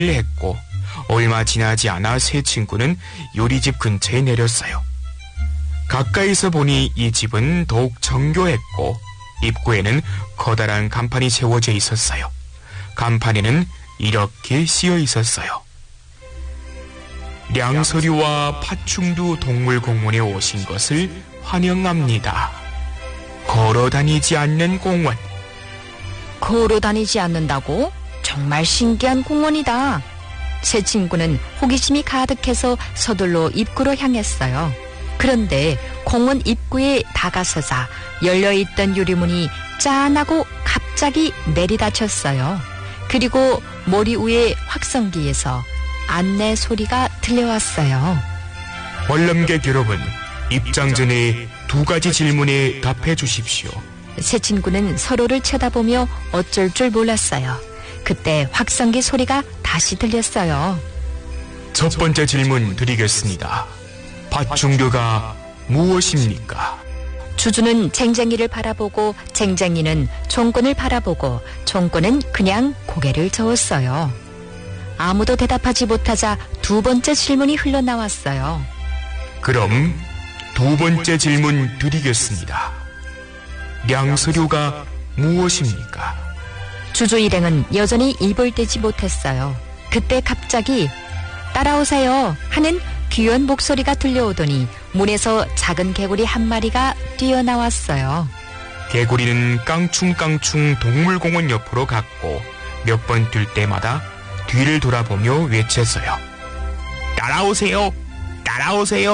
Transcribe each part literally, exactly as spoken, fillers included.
했고 얼마 지나지 않아 세 친구는 요리집 근처에 내렸어요. 가까이서 보니 이 집은 더욱 정교했고 입구에는 커다란 간판이 세워져 있었어요. 간판에는 이렇게 쓰여 있었어요. 량서류와 파충류 동물공원에 오신 것을 환영합니다. 걸어다니지 않는 공원. 걸어다니지 않는다고? 정말 신기한 공원이다. 세 친구는 호기심이 가득해서 서둘러 입구로 향했어요. 그런데 공원 입구에 다가서자 열려있던 유리문이 짠하고 갑자기 내리닫혔어요. 그리고 머리 위에 확성기에서 안내 소리가 들려왔어요. 관람객 여러분, 입장 전에 두 가지 질문에 답해 주십시오. 세 친구는 서로를 쳐다보며 어쩔 줄 몰랐어요. 그때 확성기 소리가 다시 들렸어요. 첫 번째 질문 드리겠습니다. 파충류가 무엇입니까? 주주는 쟁쟁이를 바라보고 쟁쟁이는 총권을 바라보고 총권은 그냥 고개를 저었어요. 아무도 대답하지 못하자 두 번째 질문이 흘러나왔어요. 그럼 두 번째 질문 드리겠습니다. 량서류가 무엇입니까? 주주 일행은 여전히 입을 떼지 못했어요. 그때 갑자기 따라오세요 하는 귀여운 목소리가 들려오더니 문에서 작은 개구리 한 마리가 뛰어나왔어요. 개구리는 깡충깡충 동물공원 옆으로 갔고 몇 번 뛸 때마다 뒤를 돌아보며 외쳤어요. 따라오세요! 따라오세요!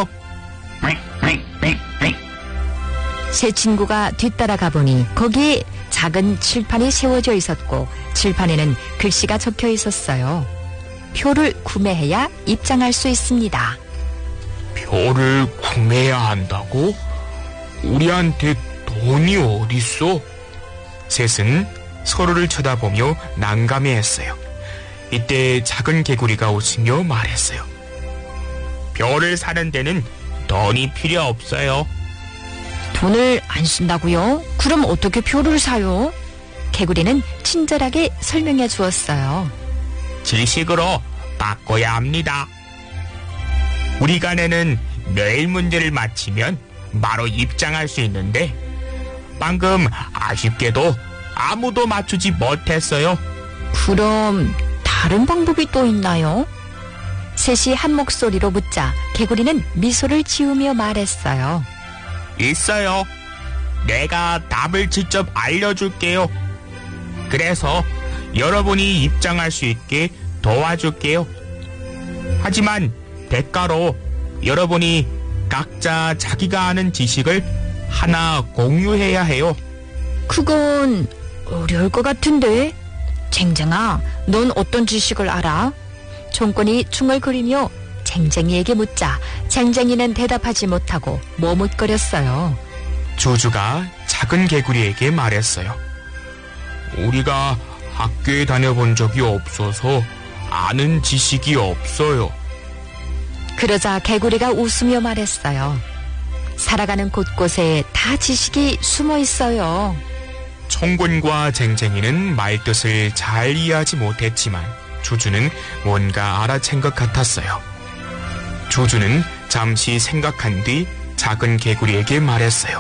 세 친구가 뒤따라가 보니 거기에 작은 칠판이 세워져 있었고 칠판에는 글씨가 적혀 있었어요. 표를 구매해야 입장할 수 있습니다. 표를 구매해야 한다고? 우리한테 돈이 어딨어? 셋은 서로를 쳐다보며 난감해했어요. 이때 작은 개구리가 웃으며 말했어요. 표를 사는 데는 돈이 필요 없어요. 돈을 안 쓴다고요? 그럼 어떻게 표를 사요? 개구리는 친절하게 설명해 주었어요. 지식으로 바꿔야 합니다. 우리가 내는 매일 문제를 맞히면 바로 입장할 수 있는데 방금 아쉽게도 아무도 맞추지 못했어요. 그럼 다른 방법이 또 있나요? 셋이 한 목소리로 묻자 개구리는 미소를 지으며 말했어요. 있어요. 내가 답을 직접 알려줄게요. 그래서 여러분이 입장할 수 있게 도와줄게요. 하지만 대가로 여러분이 각자 자기가 아는 지식을 하나 공유해야 해요. 그건 어려울 것 같은데. 쟁쟁아, 넌 어떤 지식을 알아? 총권이 충을 그리며 쟁쟁이에게 묻자 쟁쟁이는 대답하지 못하고 머뭇거렸어요. 주주가 작은 개구리에게 말했어요. 우리가 학교에 다녀본 적이 없어서 아는 지식이 없어요. 그러자 개구리가 웃으며 말했어요. 살아가는 곳곳에 다 지식이 숨어 있어요. 총권과 쟁쟁이는 말뜻을 잘 이해하지 못했지만 주주는 뭔가 알아챈 것 같았어요. 주주는 잠시 생각한 뒤 작은 개구리에게 말했어요.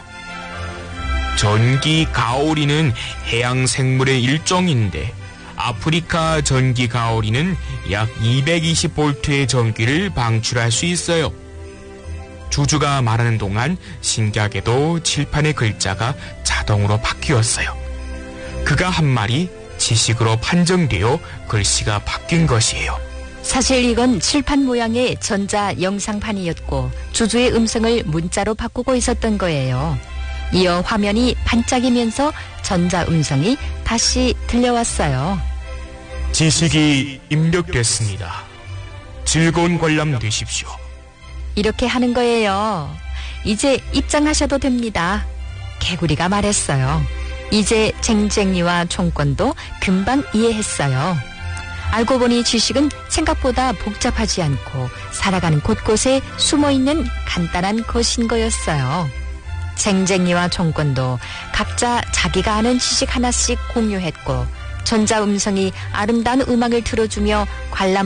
전기 가오리는 해양 생물의 일종인데 아프리카 전기 가오리는 약 이백이십 볼트의 전기를 방출할 수 있어요. 주주가 말하는 동안 신기하게도 칠판의 글자가 자동으로 바뀌었어요. 그가 한 말이 지식으로 판정되어 글씨가 바뀐 것이에요. 사실 이건 칠판 모양의 전자 영상판이었고 주주의 음성을 문자로 바꾸고 있었던 거예요. 이어 화면이 반짝이면서 전자 음성이 다시 들려왔어요. 지식이 입력됐습니다. 즐거운 관람 되십시오. 이렇게 하는 거예요. 이제 입장하셔도 됩니다. 개구리가 말했어요. 이제 쟁쟁이와 총권도 금방 이해했어요. 알고 보니 지식은 생각보다 복잡하지 않고 살아가는 곳곳에 숨어있는 간단한 것인 거였어요. 쟁쟁이와 총권도 각자 자기가 아는 지식 하나씩 공유했고 전자음성이 아름다운 음악을 틀어주며 관람